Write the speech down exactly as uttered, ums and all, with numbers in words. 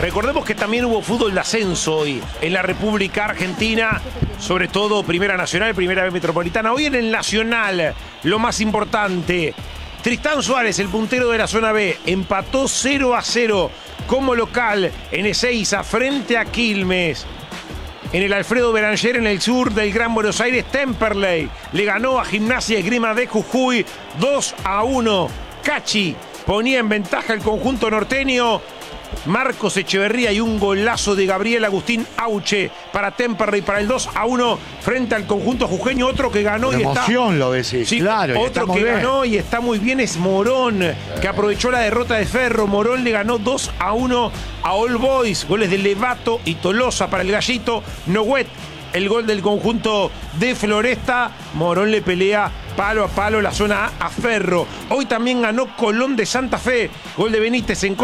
Recordemos que también hubo fútbol de ascenso hoy en la República Argentina, sobre todo Primera Nacional, Primera B Metropolitana. Hoy en el Nacional, lo más importante, Tristán Suárez, el puntero de la zona B, empató cero a cero como local en Ezeiza frente a Quilmes. En el Alfredo Beranger, en el sur del Gran Buenos Aires, Temperley le ganó a Gimnasia y Esgrima de Jujuy dos a uno. Cachi ponía en ventaja el conjunto norteño. Marcos Echeverría y un golazo de Gabriel Agustín Auche para Temperley para el dos a uno frente al conjunto jujeño. Otro que ganó Con y emoción está... lo decís, sí, claro. Otro que bien. ganó y está muy bien es Morón, que aprovechó la derrota de Ferro. Morón le ganó dos a uno a All Boys. Goles de Levato y Tolosa para el Gallito. Noguet, el gol del conjunto de Floresta. Morón le pelea palo a palo la zona A a Ferro. Hoy también ganó Colón de Santa Fe. Gol de Benítez en